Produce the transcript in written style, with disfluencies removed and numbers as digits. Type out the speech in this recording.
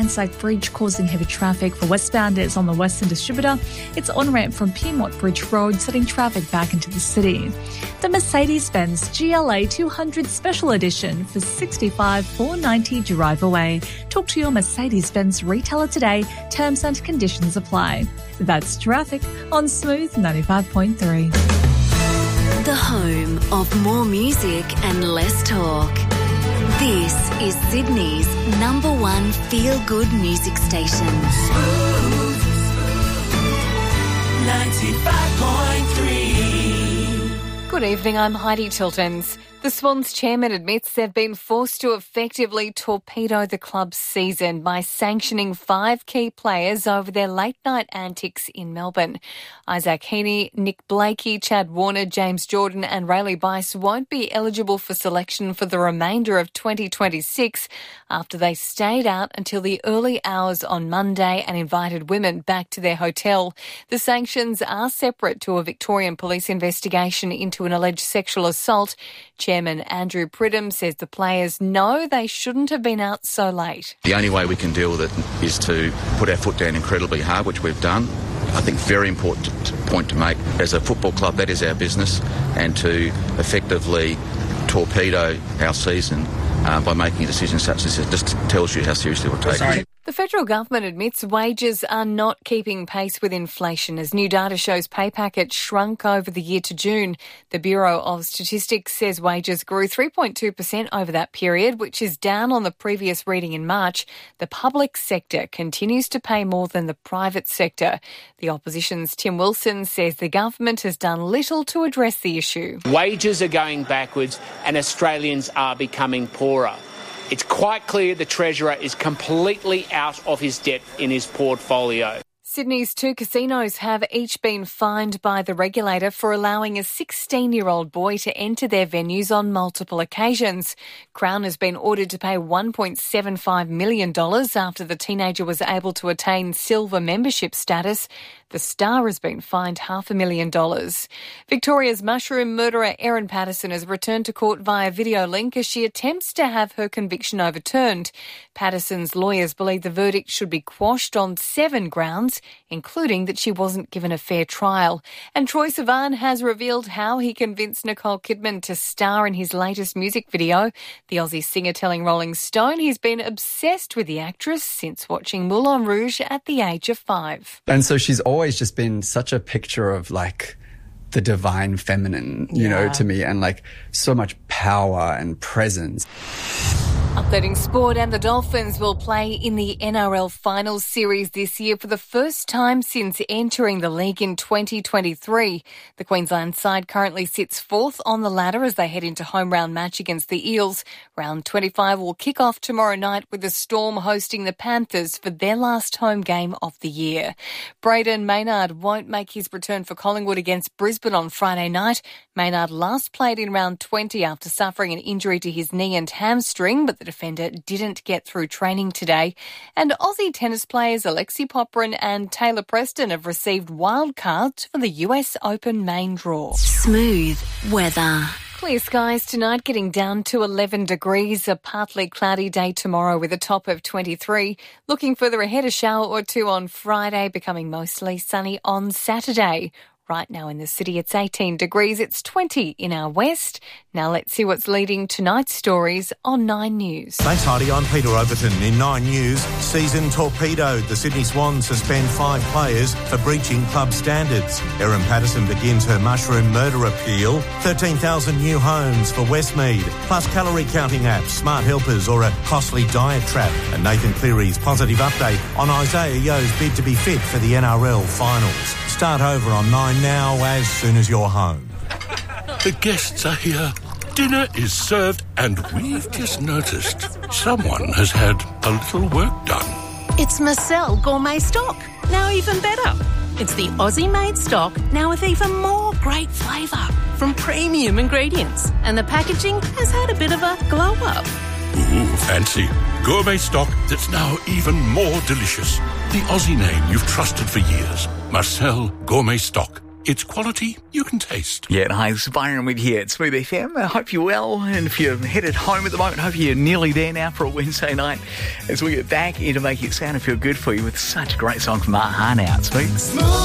Anzac Bridge causing heavy traffic for westbounders on the Western Distributor. It's on-ramp from Piedmont Bridge Road, setting traffic back into the city. The Mercedes-Benz GLA 200 Special Edition for $65,490 drive away. Talk to your Mercedes-Benz retailer today. Terms and conditions apply. That's traffic on Smooth 95.3. The home of more music and less talk. This is Sydney's number one feel-good music station. Smooth 95.3. Good evening, I'm Heidi Tiltons. The Swans chairman admits they've been forced to effectively torpedo the club's season by sanctioning 5 key players over their late-night antics in Melbourne. Isaac Heaney, Nick Blakey, Chad Warner, James Jordan and Rayleigh Bice won't be eligible for selection for the remainder of 2026 after they stayed out until the early hours on Monday and invited women back to their hotel. The sanctions are separate to a Victorian police investigation into an alleged sexual assault. Chairman Andrew Pridham says the players know they shouldn't have been out so late. The only way we can deal with it is to put our foot down incredibly hard, which we've done. I think very important point to make. As a football club, that is our business, and to effectively torpedo our season by making a decision such as this just tells you how seriously we're taking it. The federal government admits wages are not keeping pace with inflation as new data shows pay packets shrunk over the year to June. The Bureau of Statistics says wages grew 3.2% over that period, which is down on the previous reading in March. The public sector continues to pay more than the private sector. The opposition's Tim Wilson says the government has done little to address the issue. Wages are going backwards and Australians are becoming poorer. It's quite clear the Treasurer is completely out of his depth in his portfolio. Sydney's 2 casinos have each been fined by the regulator for allowing a 16-year-old boy to enter their venues on multiple occasions. Crown has been ordered to pay $1.75 million after the teenager was able to attain silver membership status. The Star has been fined $500,000. Victoria's mushroom murderer Erin Patterson has returned to court via video link as she attempts to have her conviction overturned. Patterson's lawyers believe the verdict should be quashed on 7 grounds, including that she wasn't given a fair trial. And Troye Sivan has revealed how he convinced Nicole Kidman to star in his latest music video. The Aussie singer telling Rolling Stone he's been obsessed with the actress since watching Moulin Rouge at the age of 5. And so she's always just been such a picture of like the divine feminine, you know, to me, and like so much power and presence. Updating sport, and the Dolphins will play in the NRL Finals Series this year for the first time since entering the league in 2023. The Queensland side currently sits 4th on the ladder as they head into home round match against the Eels. Round 25 will kick off tomorrow night with the Storm hosting the Panthers for their last home game of the year. Brayden Maynard won't make his return for Collingwood against Brisbane on Friday night. Maynard last played in round 20 after suffering an injury to his knee and hamstring, but the defender didn't get through training today. And Aussie tennis players Alexi Popyrin and Taylor Preston have received wild cards for the US Open main draw. Smooth weather. Clear skies tonight, getting down to 11 degrees. A partly cloudy day tomorrow with a top of 23. Looking further ahead, a shower or two on Friday, becoming mostly sunny on Saturday. Right now in the city, it's 18 degrees. It's 20 in our west. Now let's see what's leading tonight's stories on 9 News. Thanks, Heidi. I'm Peter Overton. In 9 News, season torpedoed. The Sydney Swans suspend 5 players for breaching club standards. Erin Patterson begins her mushroom murder appeal. 13,000 new homes for Westmead. Plus calorie counting apps, smart helpers or a costly diet trap. And Nathan Cleary's positive update on Isaiah Yeo's bid to be fit for the NRL Finals. Start over on 9 now as soon as you're home. The guests are here. Dinner is served and we've just noticed someone has had a little work done. It's Marcel Gourmet Stock, now even better. It's the Aussie-made stock, now with even more great flavour from premium ingredients. And the packaging has had a bit of a glow-up. Ooh, fancy. Gourmet stock that's now even more delicious. The Aussie name you've trusted for years. Marcel Gourmet Stock. It's quality you can taste. Yeah, hi, this is Byron with you at Smooth FM. I hope you're well, and if you're headed home at the moment, I hope you're nearly there now for a Wednesday night as we get back into making it sound and feel good for you with such a great song from Ahana out, Smooth.